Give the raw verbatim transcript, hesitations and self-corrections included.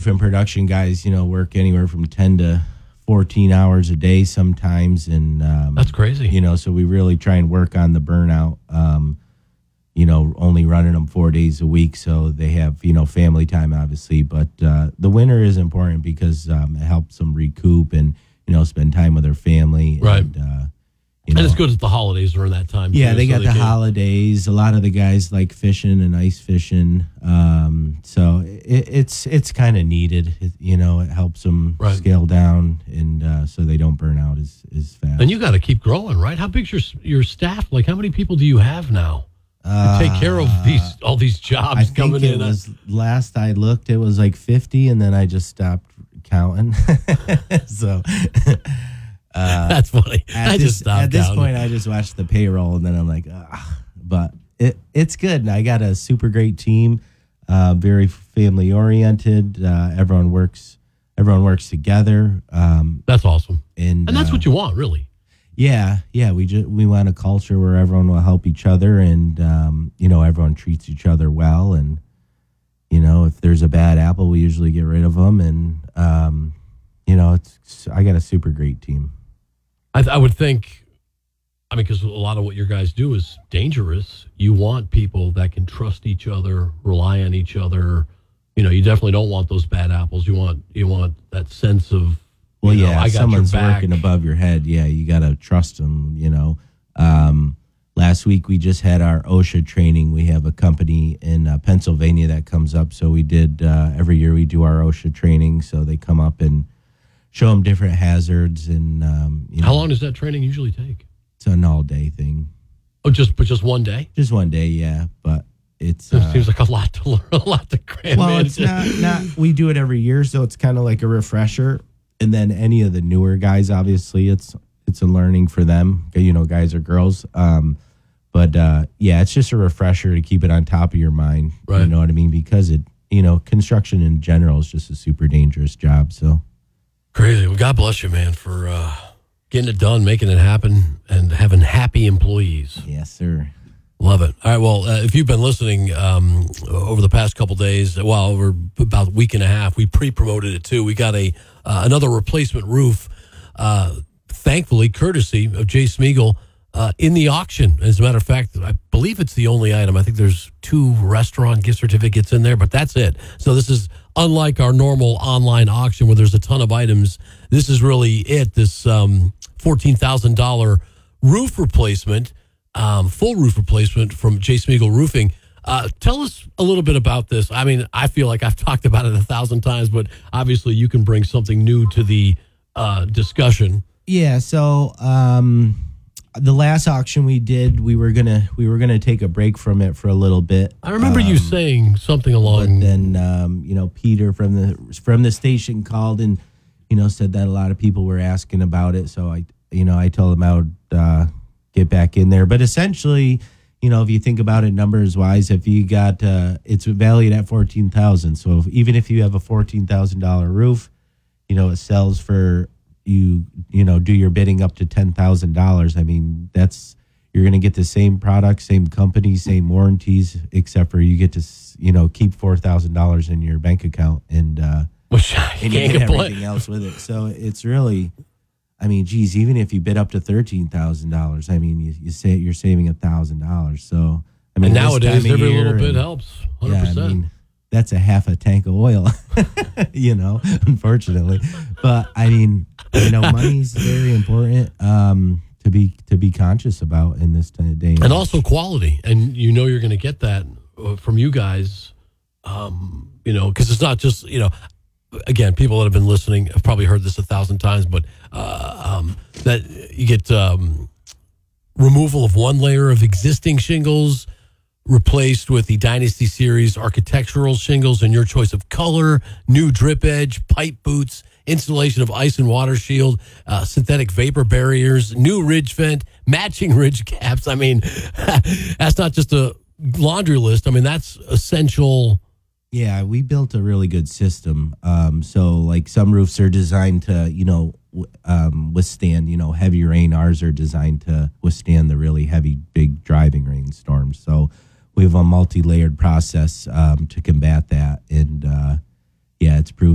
and production guys, you know, work anywhere from ten to fourteen hours a day sometimes. And um, that's crazy. You know, so we really try and work on the burnout, um, you know, only running them four days a week. So they have, you know, family time, obviously. But uh, the winter is important because um, it helps them recoup and, you know, spend time with their family. Right. And, uh, You know, and it's good that the holidays are in that time. Yeah, too, they so got they the can, holidays. A lot of the guys like fishing and ice fishing. Um, so it, it's it's kind of needed. It, you know, it helps them Right. scale down and uh, so they don't burn out as, as fast. And you got to keep growing, right? How big's your your staff? Like, how many people do you have now to take care of these all these jobs I think coming it in? was last I looked, it was like fifty, and then I just stopped counting. so. Uh, That's funny. At I this, just stopped At this counting. point, I just watched the payroll, and then I'm like, ah. But it it's good. And I got a super great team, uh, very family oriented. Uh, everyone works. Everyone works together. Um, that's awesome, and and that's uh, what you want, really. Yeah, yeah. We just we want a culture where everyone will help each other, and um, you know, everyone treats each other well. And you know, if there's a bad apple, we usually get rid of them. And um, you know, it's I got a super great team. I, I would think, I mean, because a lot of what your guys do is dangerous. You want people that can trust each other, rely on each other. You know, you definitely don't want those bad apples. You want you want that sense of, well, you know, yeah, I got someone's your back. working above your head. Yeah, you got to trust them. You know, um, last week we just had our OSHA training. We have a company in uh, Pennsylvania that comes up, so we did uh, every year we do our OSHA training. So they come up and show them different hazards. And um, you know, how long does that training usually take? It's an all day thing. Oh, just but just one day? Just one day, yeah. But it's it uh, seems like a lot to learn, a lot to cram well, in. it's not not. We do it every year, so it's kind of like a refresher. And then any of the newer guys, obviously, it's it's a learning for them. You know, guys or girls. Um, but uh, yeah, it's just a refresher to keep it on top of your mind. Right. You know what I mean? Because it, you know, construction in general is just a super dangerous job. So. Crazy. Well, God bless you, man, for uh, getting it done, making it happen, and having happy employees. Yes, sir. Love it. All right. Well, uh, if you've been listening um, over the past couple days, well, over about a week and a half, we pre-promoted it too. We got a uh, another replacement roof, uh, thankfully, courtesy of Jay Smeagol, uh, in the auction. As a matter of fact, I believe it's the only item. I think there's two restaurant gift certificates in there, but that's it. So this is unlike our normal online auction where there's a ton of items. This is really it, this um, fourteen thousand dollars roof replacement, um, full roof replacement from Jay Smeagol Roofing. Uh, tell us a little bit about this. I mean, I feel like I've talked about it a thousand times, but obviously you can bring something new to the uh, discussion. Yeah, so um, the last auction we did, we were gonna we were gonna take a break from it for a little bit. I remember um, you saying something along. But then um, you know, Peter from the from the station called and you know said that a lot of people were asking about it. So I you know I told him I would uh, get back in there. But essentially, you know, if you think about it numbers wise, if you got uh, it's valued at fourteen thousand. So if, even if you have a fourteen thousand dollar roof, you know it sells for. You you know do your bidding up to ten thousand dollars. I mean that's you're going to get the same product, same company, same warranties, except for you get to you know keep four thousand dollars in your bank account and uh, which I and you can't get complain. everything else with it. So it's really, I mean, geez, even if you bid up to thirteen thousand dollars, I mean you, you say you're saving a thousand dollars. So I mean and nowadays this time of every year little bit and, helps. one hundred percent. Yeah, I mean, that's a half a tank of oil, you know, unfortunately. But I mean, you know, money's very important um, to be to be conscious about in this day and age. And also quality. And you know you're going to get that from you guys, um, you know, because it's not just, you know, again, people that have been listening have probably heard this a thousand times, but uh, um, that you get um, removal of one layer of existing shingles, replaced with the Dynasty Series architectural shingles and your choice of color, new drip edge, pipe boots, installation of ice and water shield, uh, synthetic vapor barriers, new ridge vent, matching ridge caps. I mean, that's not just a laundry list. I mean, that's essential. Yeah, we built a really good system. Um, so, like, some roofs are designed to, you know, w- um, withstand, you know, heavy rain. Ours are designed to withstand the really heavy, big driving rainstorms. So, we have a multi-layered process um, to combat that. And, uh, yeah, it's proven.